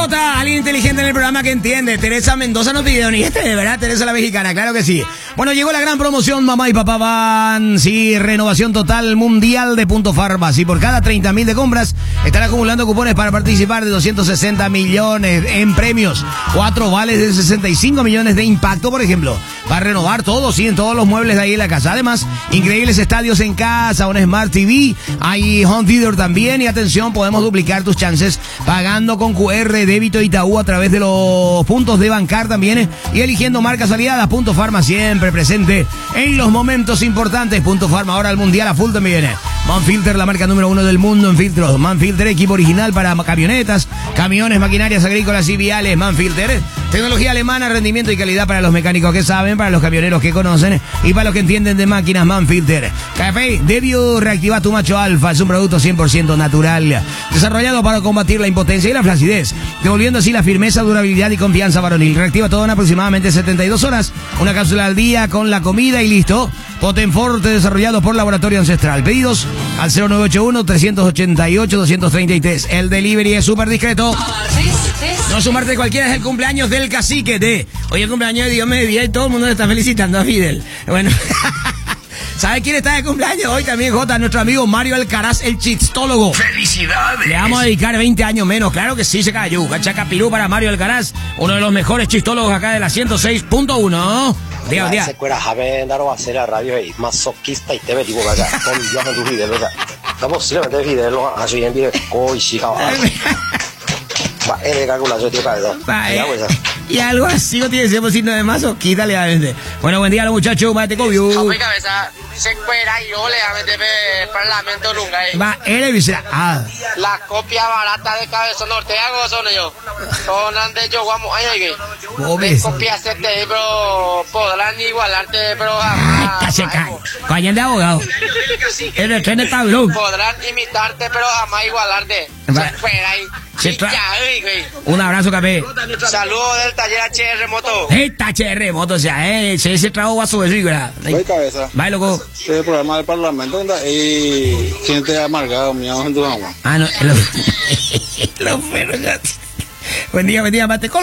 Jota, alguien inteligente en el programa que entiende. Teresa Mendoza nos pidió ni de verdad, Teresa la mexicana, claro que sí. Bueno, llegó la gran promoción, mamá y papá van. Sí, renovación total mundial de Punto Farma. Sí, por cada 30.000 de compras están acumulando cupones para participar de 260 millones en premios. 4 vales de 65 millones de impacto, por ejemplo. Para renovar todo, sí, en todos los muebles de ahí en la casa. Además, increíbles estadios en casa, un Smart TV, hay Home Theater también. Y atención, podemos duplicar tus chances pagando con QR, débito Itaú a través de los puntos de Bancar también. Y eligiendo marcas aliadas. Punto Farma siempre presente en los momentos importantes. Punto Farma ahora al mundial a full también. Manfilter, la marca número 1 del mundo en filtros. Manfilter, equipo original para camionetas, camiones, maquinarias agrícolas y viales. Manfilter, tecnología alemana, rendimiento y calidad para los mecánicos que saben, para los camioneros que conocen y para los que entienden de máquinas. Manfilter. Café Devio reactiva tu macho alfa. Es un producto 100% natural, desarrollado para combatir la impotencia y la flacidez, devolviendo así la firmeza, durabilidad y confianza varonil. Reactiva todo en aproximadamente 72 horas. Una cápsula al día con la comida y listo. Potenforte, desarrollado por Laboratorio Ancestral. Pedidos al 0981-388-233. El delivery es súper discreto. No sumarte cualquiera, es el cumpleaños del cacique. Hoy el cumpleaños de Dios me y todo el mundo le está felicitando a Fidel. Bueno, ¿sabe quién está de cumpleaños hoy también, Jota? Nuestro amigo Mario Alcaraz, el chistólogo. ¡Felicidades! Le vamos a dedicar 20 años menos, claro que sí, se cayó. Chacapirú para Mario Alcaraz, uno de los mejores chistólogos acá de la 106.1. Diga, diga. Se cuera Javier Daro a hacer la radio y masoquista y te digo acá. Con Dios en tu video, acá. Estamos simplemente video, así en video, coi, chica. Va, de calculación, tío, cabrón. Y algo así no tiene 100% de masoquista, le va a vender. Bueno, buen día a los muchachos, mate cobio. Hombre, cabeza, se cuera y yo le voy a meter el parlamento nunca. Va, él visera. La copia barata de Cabezón Ortega, son ellos. Son antes yo, vamos, ay, ¿ves? Copias pero podrán igualarte, pero Cañón de abogado. El tren de cabrón. Podrán imitarte, pero jamás igualarte. Se cuera ahí. Un abrazo, café. Saludos del taller HR Moto. HR Moto, o sea, ese trabajo va a subir, ¿verdad? Voy cabeza. Vaya, loco. El programa del Parlamento y siente amargado, mi amor, en tu agua. No, lo perros. Buen día, mate.